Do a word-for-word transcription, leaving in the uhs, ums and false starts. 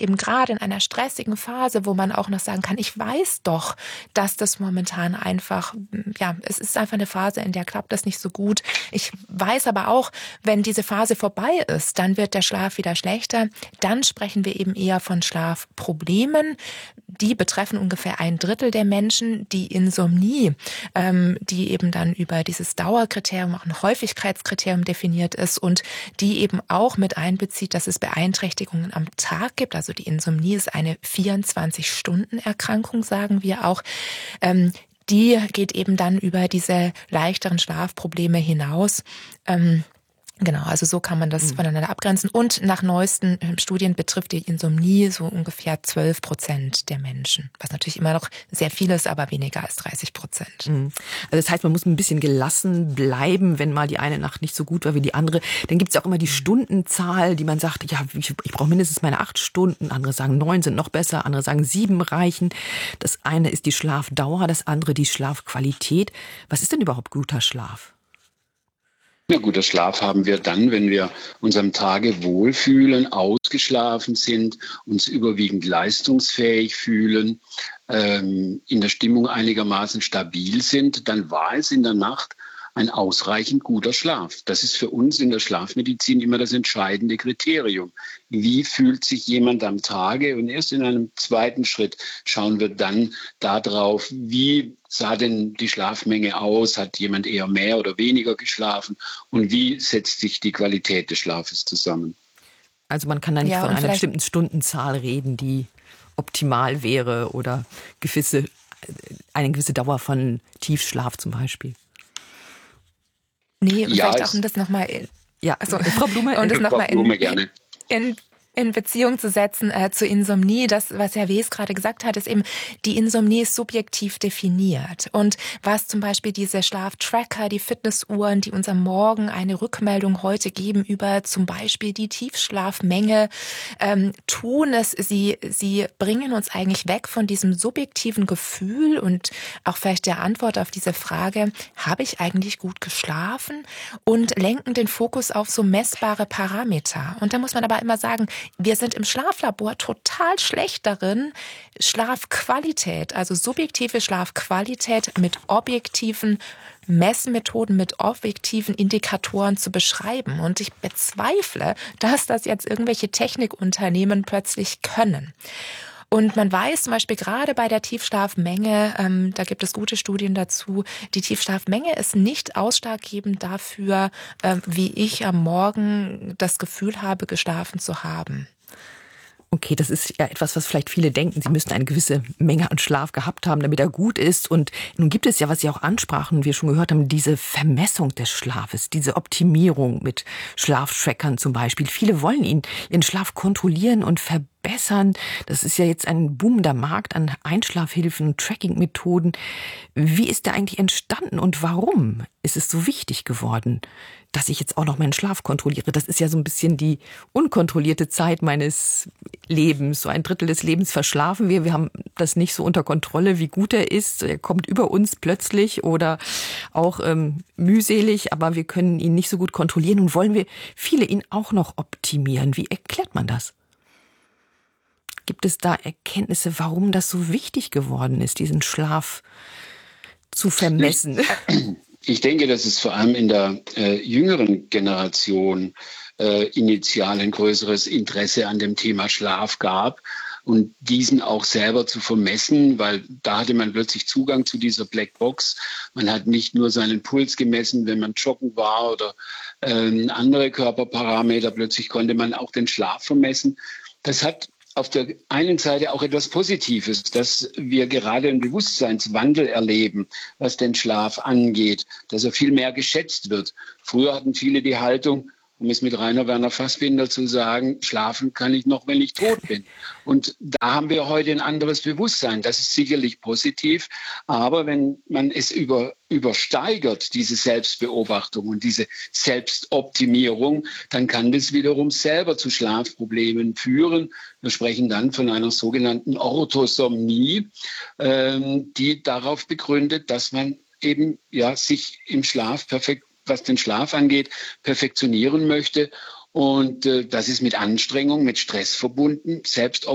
eben gerade in einer stressigen Phase, wo man auch noch sagen kann, ich weiß doch, dass das momentan einfach, ja, es ist einfach eine Phase, in der klappt das nicht so gut. Ich weiß aber auch, wenn diese Phase vorbei ist, dann wird der Schlaf wieder schlechter. Dann sprechen wir eben eher von Schlafproblemen. Die betreffen ungefähr ein Drittel der Menschen. Die Insomnie, ähm, die eben dann über dieses Dauerkriterium, auch ein Häufigkeitskriterium definiert ist und die eben auch mit einbezieht, dass es Beeinträchtigungen am Tag gibt. Also die Insomnie ist eine vierundzwanzig-Stunden-Erkrankung, sagen wir auch. Ähm, die geht eben dann über diese leichteren Schlafprobleme hinaus. Ähm, Genau, also so kann man das Mhm. voneinander abgrenzen. Und nach neuesten Studien betrifft die Insomnie so ungefähr zwölf Prozent der Menschen. Was natürlich immer noch sehr viel ist, aber weniger als dreißig Prozent. Mhm. Also das heißt, man muss ein bisschen gelassen bleiben, wenn mal die eine Nacht nicht so gut war wie die andere. Dann gibt es ja auch immer die Stundenzahl, die man sagt, ja, ich, ich brauche mindestens meine acht Stunden. Andere sagen, neun sind noch besser, andere sagen, sieben reichen. Das eine ist die Schlafdauer, das andere die Schlafqualität. Was ist denn überhaupt guter Schlaf? Ja, guter Schlaf haben wir dann, wenn wir uns am Tage wohlfühlen, ausgeschlafen sind, uns überwiegend leistungsfähig fühlen, ähm, in der Stimmung einigermaßen stabil sind, dann war es in der Nacht ein ausreichend guter Schlaf. Das ist für uns in der Schlafmedizin immer das entscheidende Kriterium. Wie fühlt sich jemand am Tage? Und erst in einem zweiten Schritt schauen wir dann darauf, wie sah denn die Schlafmenge aus? Hat jemand eher mehr oder weniger geschlafen? Und wie setzt sich die Qualität des Schlafes zusammen? Also man kann da nicht Ja, von und einer vielleicht bestimmten Stundenzahl reden, die optimal wäre oder gewisse, eine gewisse Dauer von Tiefschlaf zum Beispiel. Nee, und Ja, vielleicht auch um es, das nochmal, Ja, also, Frau Blume, und das Frau nochmal Blume in, gerne. in, in Beziehung zu setzen äh, zur Insomnie. Das, was Herr Wes gerade gesagt hat, ist eben, die Insomnie ist subjektiv definiert. Und was zum Beispiel diese Schlaftracker, die Fitnessuhren, die uns am Morgen eine Rückmeldung heute geben über zum Beispiel die Tiefschlafmenge, ähm, tun es, sie, sie bringen uns eigentlich weg von diesem subjektiven Gefühl und auch vielleicht der Antwort auf diese Frage, habe ich eigentlich gut geschlafen? Und lenken den Fokus auf so messbare Parameter. Und da muss man aber immer sagen, wir sind im Schlaflabor total schlecht darin, Schlafqualität, also subjektive Schlafqualität mit objektiven Messmethoden, mit objektiven Indikatoren zu beschreiben. Und ich bezweifle, dass das jetzt irgendwelche Technikunternehmen plötzlich können. Und man weiß zum Beispiel gerade bei der Tiefschlafmenge, ähm, da gibt es gute Studien dazu, die Tiefschlafmenge ist nicht ausschlaggebend dafür, ähm, wie ich am Morgen das Gefühl habe, geschlafen zu haben. Okay, das ist ja etwas, was vielleicht viele denken, sie müssten eine gewisse Menge an Schlaf gehabt haben, damit er gut ist. Und nun gibt es ja, was Sie auch ansprachen und wir schon gehört haben, diese Vermessung des Schlafes, diese Optimierung mit Schlaftrackern zum Beispiel. Viele wollen ihn, ihren Schlaf kontrollieren und verbessern. Das ist ja jetzt ein boomender Markt an Einschlafhilfen, Tracking-Methoden. Wie ist der eigentlich entstanden und warum ist es so wichtig geworden, dass ich jetzt auch noch meinen Schlaf kontrolliere? Das ist ja so ein bisschen die unkontrollierte Zeit meines Lebens. So ein Drittel des Lebens verschlafen wir. Wir haben das nicht so unter Kontrolle, wie gut er ist. Er kommt über uns plötzlich oder auch ähm, mühselig, aber wir können ihn nicht so gut kontrollieren. Und wollen wir viele ihn auch noch optimieren? Wie erklärt man das? Gibt es da Erkenntnisse, warum das so wichtig geworden ist, diesen Schlaf zu vermessen? Ich denke, dass es vor allem in der äh, jüngeren Generation äh, initial ein größeres Interesse an dem Thema Schlaf gab und diesen auch selber zu vermessen, weil da hatte man plötzlich Zugang zu dieser Blackbox. Man hat nicht nur seinen Puls gemessen, wenn man joggen war oder äh, andere Körperparameter. Plötzlich konnte man auch den Schlaf vermessen. Das hat auf der einen Seite auch etwas Positives, dass wir gerade einen Bewusstseinswandel erleben, was den Schlaf angeht, dass er viel mehr geschätzt wird. Früher hatten viele die Haltung, um es mit Rainer Werner Fassbinder zu sagen, schlafen kann ich noch, wenn ich tot bin. Und da haben wir heute ein anderes Bewusstsein. Das ist sicherlich positiv. Aber wenn man es über, übersteigert, diese Selbstbeobachtung und diese Selbstoptimierung, dann kann das wiederum selber zu Schlafproblemen führen. Wir sprechen dann von einer sogenannten Orthosomnie, ähm, die darauf begründet, dass man eben ja sich im Schlaf perfekt was den Schlaf angeht, perfektionieren möchte. Und äh, das ist mit Anstrengung, mit Stress verbunden. Selbst